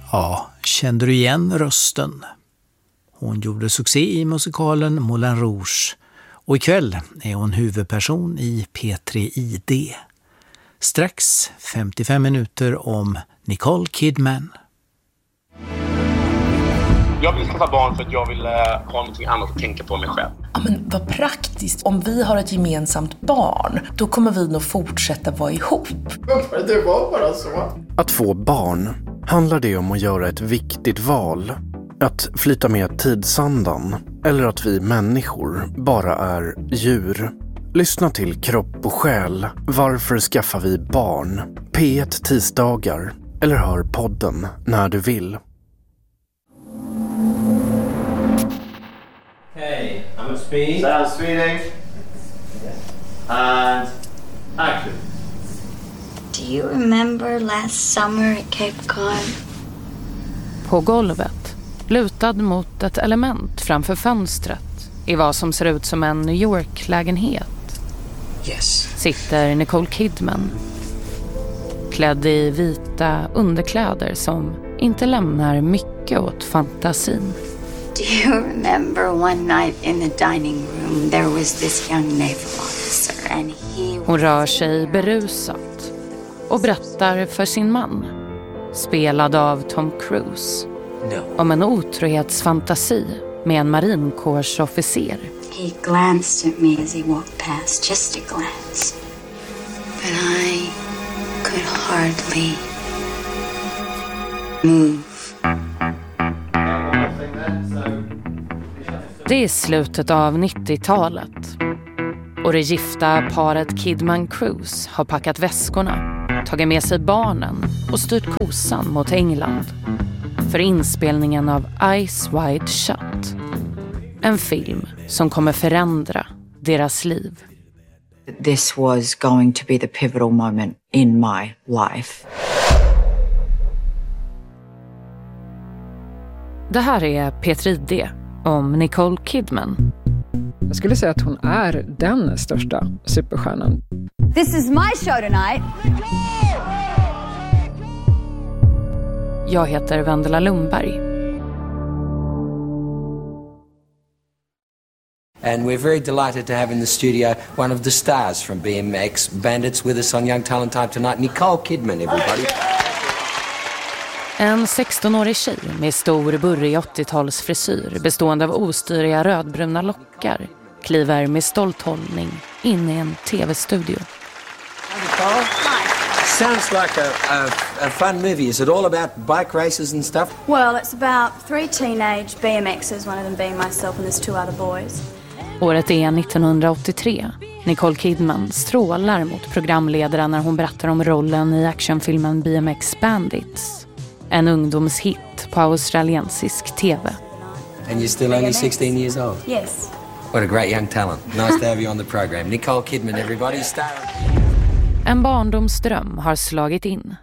Ja, kände du igen rösten? Hon gjorde succé i musikalen Moulin Rouge och ikväll är hon huvudperson i P3 ID. Strax 55 minuter om Nicole Kidman. Jag vill skaffa barn för att jag vill ha någonting annat att tänka på mig själv. Ja, men vad praktiskt. Om vi har ett gemensamt barn, då kommer vi nog fortsätta vara ihop. Det var bara så. Att få barn handlar det om att göra ett viktigt val. Att flyta med tidsandan. Eller att vi människor bara är djur. Lyssna till Kropp och själ. Varför skaffar vi barn? P1 tisdagar. Eller hör podden när du vill. Okay, I'm at speed. Sound speeding. And action. Do you remember last summer at Cape Cod? På golvet, lutad mot ett element framför fönstret i vad som ser ut som en New York-lägenhet. Yes. Sitter Nicole Kidman. Klädd i vita underkläder som inte lämnar mycket åt fantasin. Do you remember one night in the dining room there was this young naval officer and he... Hon rör sig berusat och berättar för sin man, spelad av Tom Cruise, om en otrohetsfantasi med en marinkårsofficer. He glanced at me as he walked past, just a glance. But I could hardly move. Det är slutet av 90-talet och det gifta paret Kidman Cruise har packat väskorna, tagit med sig barnen och styrt kosan mot England för inspelningen av Eyes Wide Shut. En film som kommer förändra deras liv. This was going to be the pivotal moment in my life. Det här är P3 ID om Nicole Kidman. Jag skulle säga att hon är den största superstjärnan. This is my show tonight. Jag heter Vendela Lundberg. And we're very delighted to have in the studio one of the stars from BMX Bandits with us on Young Talent Time tonight, Nicole Kidman, everybody. En 16-årig tjej med stor burrig 80-talsfrisyr bestående av ostyriga rödbruna lockar kliver med stolt hållning in i en tv-studio. Sounds like a fun movie. Is it all about bike races and stuff? Well, it's about 3 teenage BMXers, one of them being myself and there's 2 other boys. Året är 1983. Nicole Kidman strålar mot programledaren när hon berättar om rollen i actionfilmen BMX Bandits. En ungdomshit på australiensisk tv. And you're still only 16 years old? Yes. What a great young talent. Nice to have you on the program. Nicole Kidman, everybody, star. En barndomsdröm har slagit in.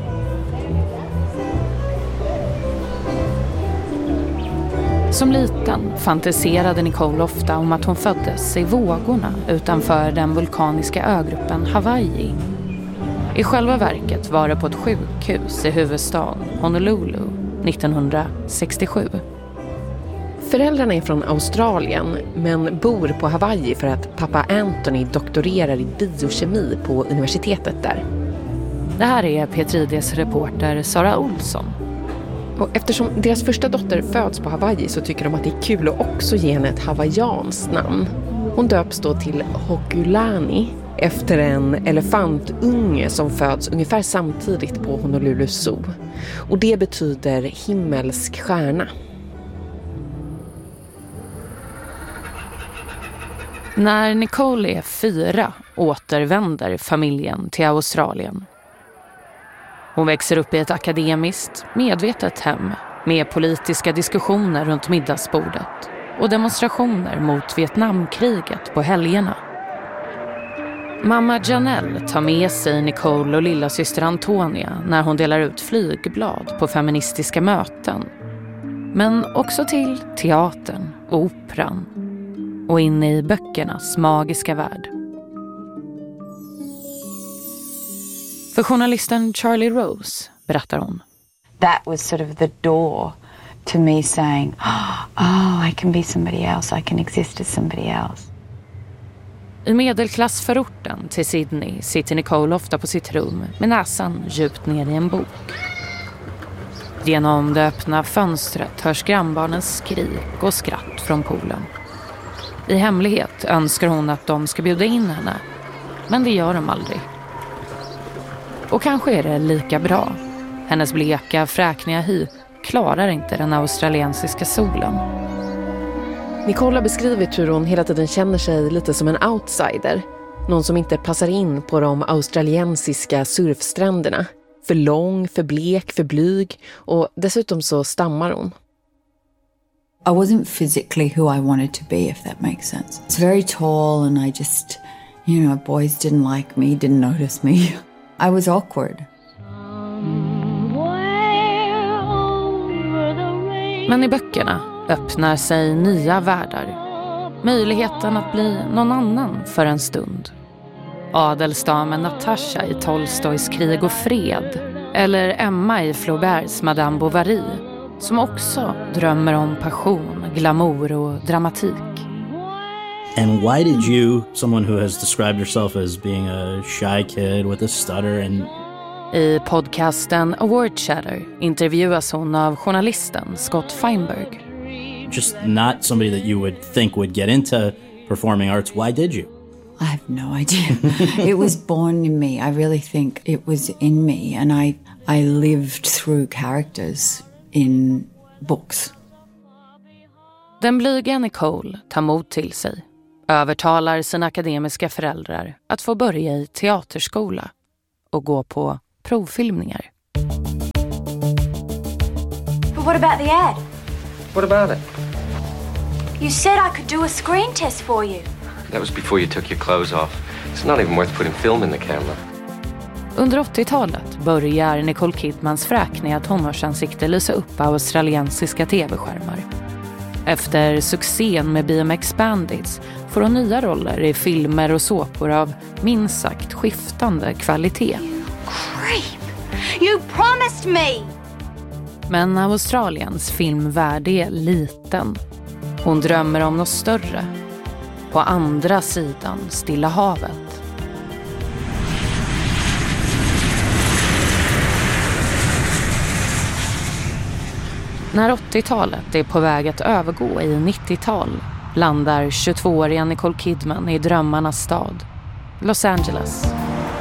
Som liten fantiserade Nicole ofta om att hon föddes i vågorna utanför den vulkaniska ögruppen Hawaii. I själva verket var det på ett sjukhus i huvudstaden Honolulu 1967. Föräldrarna är från Australien men bor på Hawaii för att pappa Anthony doktorerar i biokemi på universitetet där. Det här är P3:s reporter Sara Olsson. Och eftersom deras första dotter föds på Hawaii så tycker de att det är kul att också ge henne ett hawaiianskt namn. Hon döps då till Hokulani efter en elefantunge som föds ungefär samtidigt på Honolulu Zoo. Och det betyder himmelsk stjärna. När Nicole är 4 återvänder familjen till Australien. Hon växer upp i ett akademiskt, medvetet hem med politiska diskussioner runt middagsbordet och demonstrationer mot Vietnamkriget på helgerna. Mamma Janelle tar med sig Nicole och lilla syster Antonia när hon delar ut flygblad på feministiska möten. Men också till teatern och operan och in i böckernas magiska värld. För journalisten Charlie Rose berättar hon. that was sort of the door to me saying, oh, I can be somebody else, I can exist as somebody else. I medelklassförorten till Sydney sitter Nicole ofta på sitt rum med näsan djupt ner i en bok. Genom det öppna fönstret hörs grannbarnens skrik och skratt från poolen. I hemlighet önskar hon att de ska bjuda in henne, men det gör de aldrig. Och kanske är det lika bra. Hennes bleka, fräkniga hy klarar inte den australiensiska solen. Nicole har beskrivit hur hon hela tiden känner sig lite som en outsider. Någon som inte passar in på de australiensiska surfstränderna. För lång, för blek, för blyg och dessutom så stammar hon. I wasn't physically who I wanted to be, if that makes sense. It's very tall and I just, boys didn't like me, didn't notice me. I was awkward. Men i böckerna öppnar sig nya världar. Möjligheten att bli någon annan för en stund. Adelsdamen Natasha i Tolstojs Krig och fred. Eller Emma i Flauberts Madame Bovary. Som också drömmer om passion, glamour och dramatik. And why did you, someone who has described herself as being a shy kid with a stutter and... I podcasten Award Chatter intervjuas hon av journalisten Scott Feinberg. Just not somebody that you would think would get into performing arts. Why did you? I have no idea. It was born in me. I really think it was in me. And I lived through characters in books. Den blyga Nicole tar mod till sig. Övertalar sina akademiska föräldrar att få börja i teaterskola och gå på provfilmningar. But what about the ad? What about it? You said I could do a screen test for you. That was before you took your clothes off. It's not even worth putting film in the camera. Under 80-talet börjar Nicole Kidmans fräkniga tonårsansikte lysa upp australiensiska tv-skärmar. Efter succén med BMX Bandits får hon nya roller i filmer och såpor av minst sagt skiftande kvalitet. Creep! You promised me! Men Australiens filmvärld är liten. Hon drömmer om något större. På andra sidan Stilla havet. När 80-talet är på väg att övergå i 90-tal landar 22-åriga Nicole Kidman i drömmarnas stad, Los Angeles.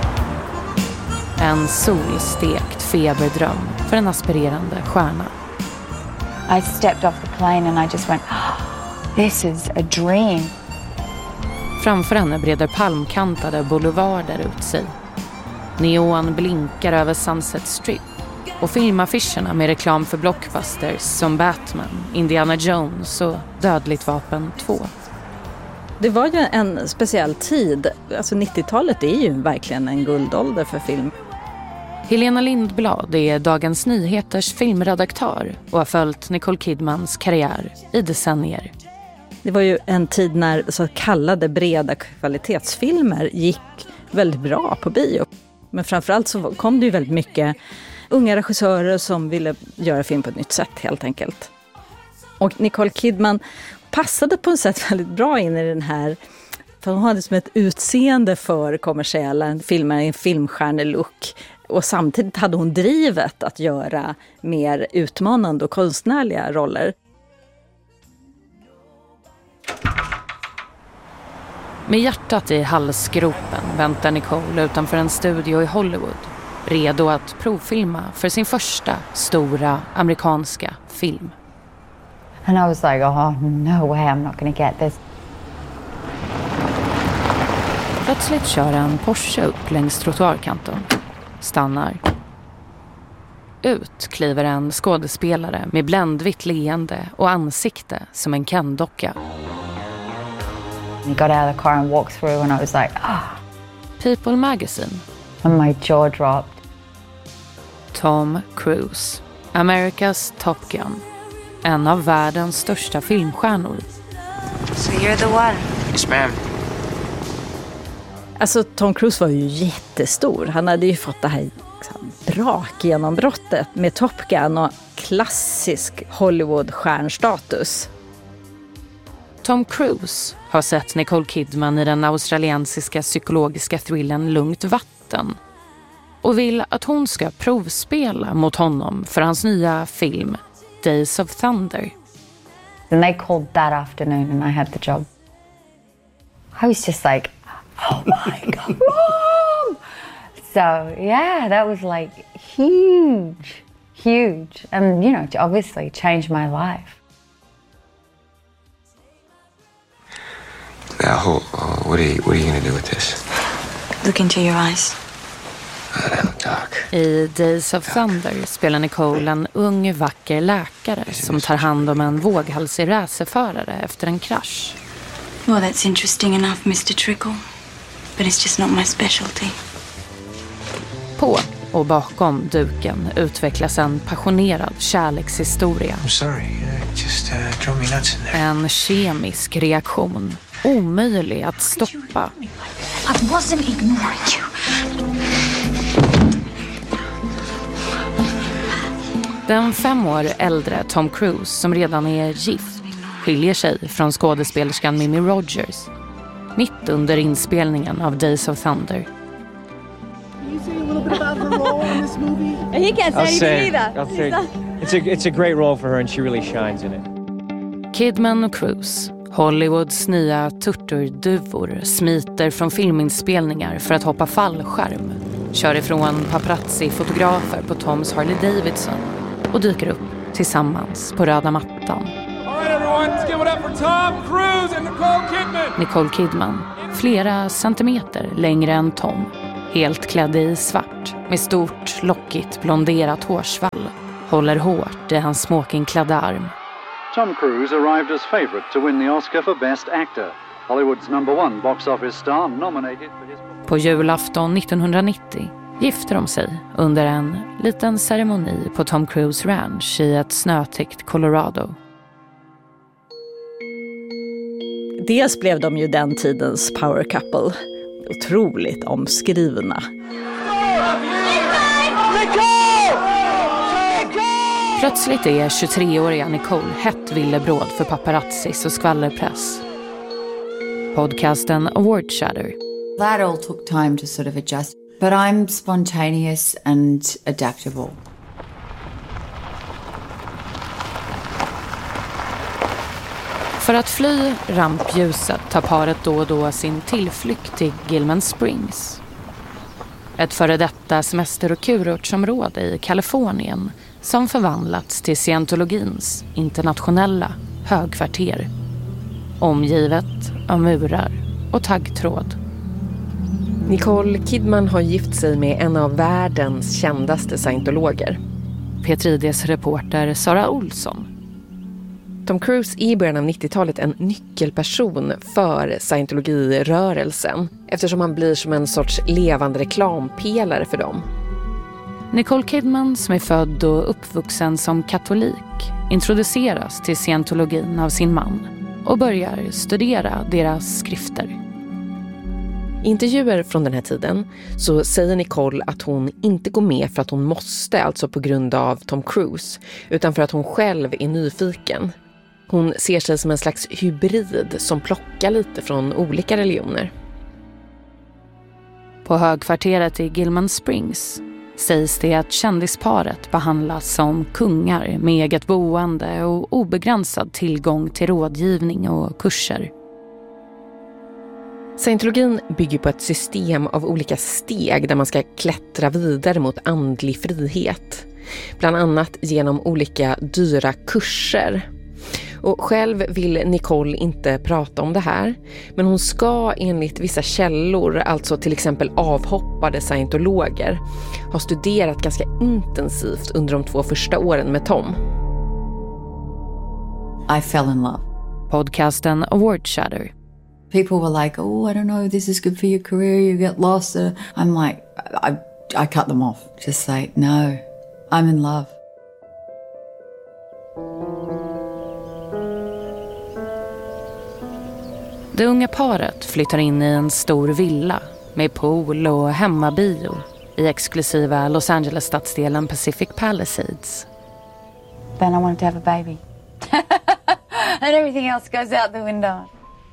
En solstekt feberdröm för en aspirerande stjärna. I stepped off the plane and I just went, this is a dream. Framför henne breder palmkantade boulevarder ut sig. Neon blinkar över Sunset Strip. Och filmaffischerna med reklam för blockbusters som Batman, Indiana Jones och Dödligt vapen 2. Det var ju en speciell tid. Alltså 90-talet är ju verkligen en guldålder för film. Helena Lindblad är Dagens Nyheters filmredaktör och har följt Nicole Kidmans karriär i decennier. Det var ju en tid när så kallade breda kvalitetsfilmer gick väldigt bra på bio. Men framförallt så kom det ju väldigt mycket unga regissörer som ville göra film på ett nytt sätt helt enkelt. Och Nicole Kidman passade på ett sätt väldigt bra in i den här, för hon hade som ett utseende för kommersiella filmer, en filmstjärnelook. Och samtidigt hade hon drivet att göra mer utmanande och konstnärliga roller. Med hjärtat i halsgropen väntar Nicole utanför en studio i Hollywood. Redo att provfilma för sin första stora amerikanska film. And I was like, oh no way, I'm not going to get this. Plötsligt kör en Porsche upp längs trottoarkanten. Stannar. Ut kliver en skådespelare med bländvitt leende och ansikte som en Ken-docka. He got out of the car and walked through and I was like, People Magazine. And my jaw dropped. Tom Cruise, America's Top Gun. En av världens största filmstjärnor. So you're the one? Yes, ma'am. Alltså Tom Cruise var ju jättestor. Han hade ju fått det här liksom brakgenombrottet med Top Gun och klassisk Hollywood-stjärnstatus. Tom Cruise har sett Nicole Kidman i den australiensiska psykologiska thrillern Lugnt vatten och vill att hon ska provspela mot honom för hans nya film Days of Thunder. And they called that afternoon and I had the job. I was just like, oh my God, Mom! So yeah, that was like huge. And you know, it obviously changed my life. What are you going to do with this? Look into your eyes. I Days of Thunder spelar Nicole en ung, vacker läkare som tar hand om en våghalsig racerförare efter en krasch. Well, that's interesting enough, Mr. Trickle. But it's just not my specialty. På och bakom duken utvecklas en passionerad kärlekshistoria. I'm sorry, just drove me nuts in there. En kemisk reaktion, omöjlig att stoppa. I wasn't ignoring you. Den 5 år äldre Tom Cruise, som redan är gift, skiljer sig från skådespelerskan Mimi Rogers mitt under inspelningen av Days of Thunder. He can't say anything either. I'll say it's a great role for her and she really shines in it. Kidman och Cruise, Hollywoods nya turturduvor, smiter från filminspelningar för att hoppa fallskärm, kör ifrån paparazzi-fotografer på Toms Harley Davidson och dyker upp tillsammans på röda mattan. Nicole Kidman, flera centimeter längre än Tom, helt klädd i svart med stort, lockigt blonderat hårsvall, håller hårt i hans smokingklädda arm. Tom Cruise arrived as favorite to win the Oscar for Best Actor. Hollywood's #1 box office star nominated for his... På julafton 1990 gifter de sig under en liten ceremoni på Tom Cruise Ranch i ett snötäckt Colorado. Dels blev de ju den tidens power couple. Otroligt omskrivna. Plötsligt är 23-åriga Nicole hett villebråd för paparazzis och skvallerpress. Podcasten Award Chatter. That all took time to sort of adjust. But I'm spontaneous and adaptable. För att fly rampljuset tar paret då och då sin tillflykt till Gilman Springs. Ett före detta semester- och kurortsområde i Kalifornien som förvandlats till scientologins internationella högkvarter. Omgivet av murar och taggtråd. Nicole Kidman har gift sig med en av världens kändaste scientologer. P3:s reporter Sara Olsson. Tom Cruise är i början av 90-talet en nyckelperson för scientologirörelsen eftersom han blir som en sorts levande reklampelare för dem. Nicole Kidman, som är född och uppvuxen som katolik, introduceras till scientologin av sin man och börjar studera deras skrifter. I intervjuer från den här tiden så säger Nicole att hon inte går med för att hon måste, alltså på grund av Tom Cruise, utan för att hon själv är nyfiken. Hon ser sig som en slags hybrid som plockar lite från olika religioner. På högkvarteret i Gilman Springs sägs det att kändisparet behandlas som kungar med eget boende och obegränsad tillgång till rådgivning och kurser. Scientologin bygger på ett system av olika steg där man ska klättra vidare mot andlig frihet. Bland annat genom olika dyra kurser. Och själv vill Nicole inte prata om det här, men hon ska enligt vissa källor, alltså till exempel avhoppade scientologer, ha studerat ganska intensivt under de 2 första åren med Tom. I fell in love. Podcasten Award Chatter. People were like, oh, I don't know, this is good for your career, you get lost. I'm like, I cut them off. Just say, no, I'm in love. Det unga paret flyttar in i en stor villa med pool och hemmabio i exklusiva Los Angeles-stadsdelen Pacific Palisades. Then I wanted to have a baby. And everything else goes out the window.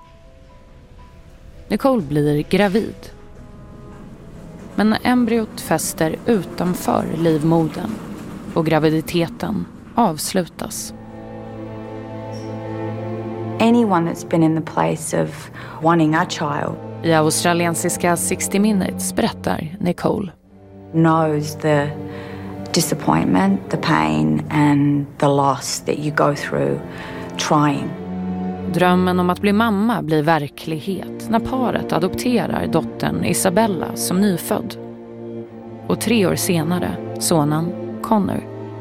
Nicole blir gravid. Men när embryot fäster utanför livmodern och graviditeten avslutas. Anyone that's been in the place of wanting a child I australiensiska 60 Minutes berättar Nicole. Knows the disappointment, the pain and the loss that you go through trying. Drömmen om att bli mamma blir verklighet när paret adopterar dottern Isabella som nyfödd. Och 3 år senare sonen Connor.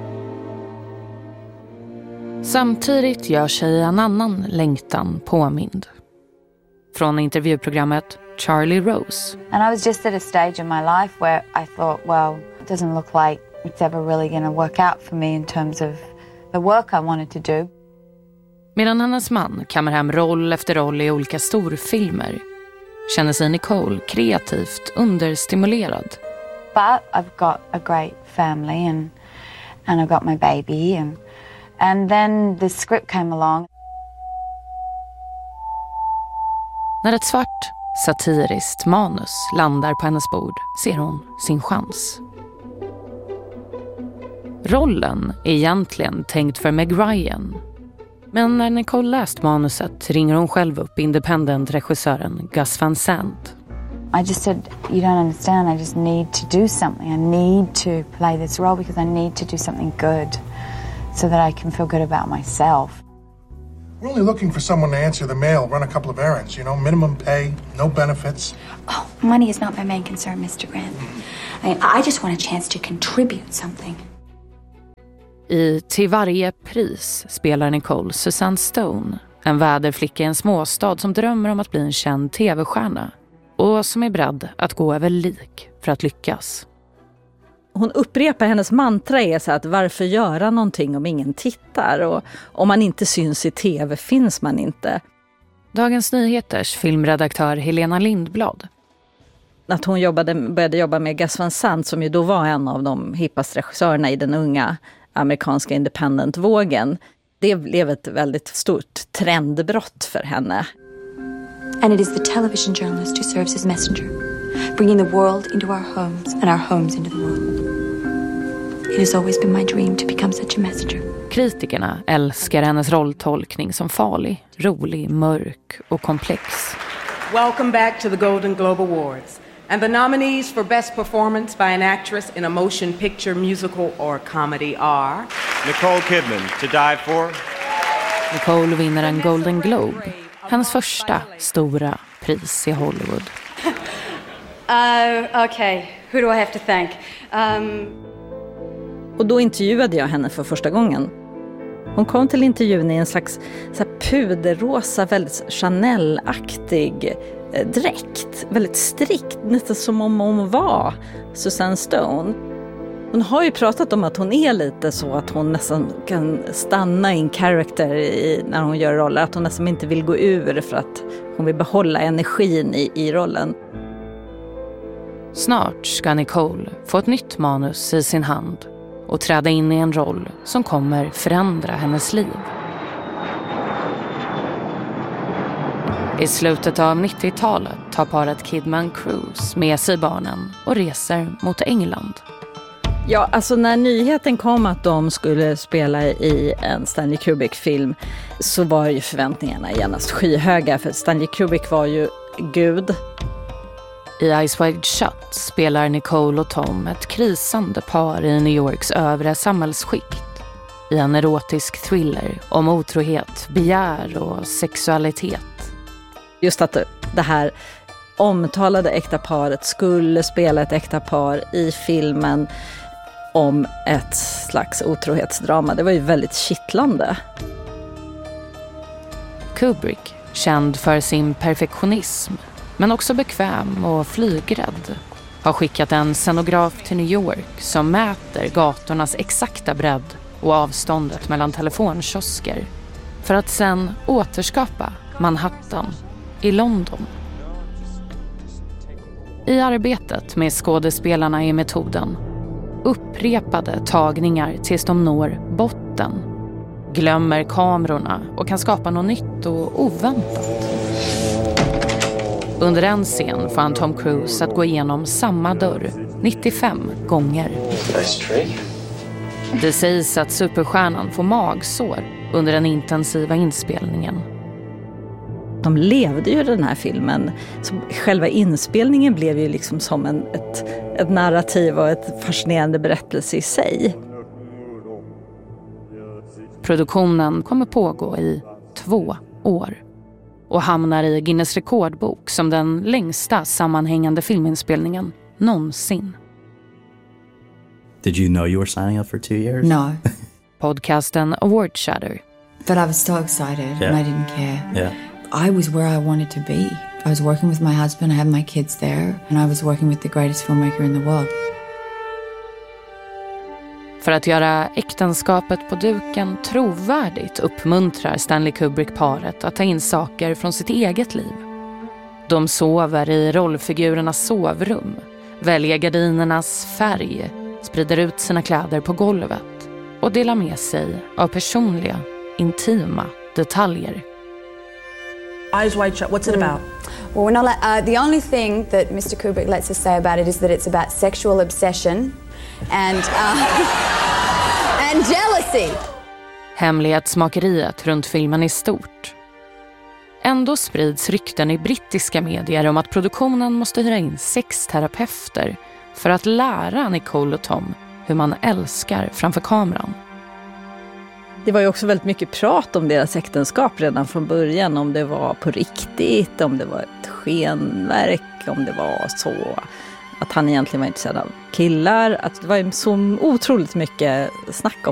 Samtidigt gör sig en annan längtan påmind. Från intervjuprogrammet Charlie Rose. And I was just at a stage in my life where I thought, well, it doesn't look like it's ever really going to work out for me in terms of the work I wanted to do. Medan hennes man kammar hem roll efter roll i olika storfilmer känner sig Nicole kreativt understimulerad. But I've got a great family and I've got my baby and then the script came along. När ett svart, satiriskt manus landar på hennes bord ser hon sin chans. Rollen är egentligen tänkt för Meg Ryan. Men när Nicole läst manuset ringer hon själv upp independent-regissören Gus Van Sant. I just said, you don't understand, I just need to do something. I need to play this role because I need to do something good so that I can feel good about myself. We're only looking for someone to answer the mail, run a couple of errands, minimum pay, no benefits. Oh, money is not my main concern, Mr. Grant. I just want a chance to contribute something. I Till varje pris spelar Nicole Susanne Stone, en väderflicka i en småstad som drömmer om att bli en känd tv-stjärna och som är beredd att gå över lik för att lyckas. Hon upprepar hennes mantra är så att varför göra någonting om ingen tittar, och om man inte syns i tv finns man inte. Dagens Nyheters filmredaktör Helena Lindblad. Att hon började jobba med Gus Van Sant som ju då var en av de hippaste regissörerna i den unga amerikanska independent-vågen. Det blev ett väldigt stort trendbrott för henne. And it is the television journalist who serves as messenger, bringing the world into our homes and our homes into the world. It has always been my dream to become such a messenger. Kritikerna älskar hennes rolltolkning som farlig, rolig, mörk och komplex. Welcome back to the Golden Globe Awards. And the nominees for Best Performance by an Actress in a Motion Picture, Musical or Comedy are... Nicole Kidman, To Die For. Nicole vinner en Golden Globe, hennes första stora pris i Hollywood. Okay, who do I have to thank? Och då intervjuade jag henne för första gången. Hon kom till intervjun i en slags så här puderrosa, väldigt Chanel-aktig dräkt. Väldigt strikt, nästan som om hon var Susanne Stone. Hon har ju pratat om att hon är lite så att hon nästan kan stanna in character när hon gör roller. Att hon nästan inte vill gå ur för att hon vill behålla energin i rollen. Snart ska Nicole få ett nytt manus i sin hand och träda in i en roll som kommer förändra hennes liv. I slutet av 90-talet tar paret Kidman Cruise med sig barnen och reser mot England. Ja, alltså när nyheten kom att de skulle spela i en Stanley Kubrick-film så var ju förväntningarna genast skyhöga, för Stanley Kubrick var ju gud. I Eyes Wide Shut spelar Nicole och Tom ett krisande par i New Yorks övre samhällsskikt i en erotisk thriller om otrohet, begär och sexualitet. Just att det här omtalade äkta paret skulle spela ett äkta par i filmen om ett slags otrohetsdrama. Det var ju väldigt kittlande. Kubrick, känd för sin perfektionism men också bekväm och flygrädd, har skickat en scenograf till New York som mäter gatornas exakta bredd och avståndet mellan telefonkiosker för att sen återskapa Manhattan i London. I arbetet med skådespelarna är metoden upprepade tagningar tills de når botten, glömmer kamerorna och kan skapa något nytt och oväntat. Under en scen får han Tom Cruise att gå igenom samma dörr 95 gånger. Det sägs att superstjärnan får magsår under den intensiva inspelningen. De levde ju den här filmen. Så själva inspelningen blev ju liksom som ett narrativ och ett fascinerande berättelse i sig. Produktionen kommer pågå i 2 år och hamnar i Guinness rekordbok som den längsta sammanhängande filminspelningen någonsin. Did you know you were signing up for 2 years? No. Podcasten Award Chatter. But I was so excited and I didn't care. Yeah. I was where I wanted to be. I was working with my husband, I had my kids there, and I was working with the greatest filmmaker in the world. För att göra äktenskapet på duken trovärdigt uppmuntrar Stanley Kubrick paret att ta in saker från sitt eget liv. De sover i rollfigurernas sovrum, väljer gardinernas färg, sprider ut sina kläder på golvet och delar med sig av personliga, intima detaljer. Eyes Wide Shut, what's it about? Well, we're not the only thing that Mr. Kubrick lets us say about it is that it's about sexual obsession and jealousy. Hemlighetsmakeriet runt filmen är stort. Ändå sprids rykten i brittiska medier om att produktionen måste hyra in sexterapeuter för att lära Nicole och Tom hur man älskar framför kameran. Det var ju också väldigt mycket prat om deras äktenskap redan från början. Om det var på riktigt, om det var ett skenverk, om det var så att han egentligen var intresserad av killar. Att det var så otroligt mycket snack om